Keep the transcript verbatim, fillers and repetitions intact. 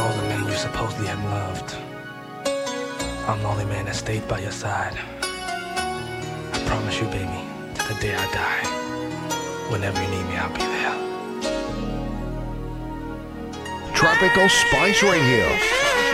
all the men you supposedly have loved. I'm the only man that stayed by your side. I promise you, baby, to the day I die. Whenever you need me, I'll be there. Tropical Spice Radio.